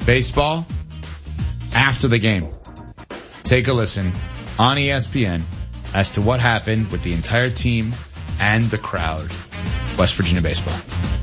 Baseball after the game. Take a listen on ESPN as to what happened with the entire team and the crowd. West Virginia baseball.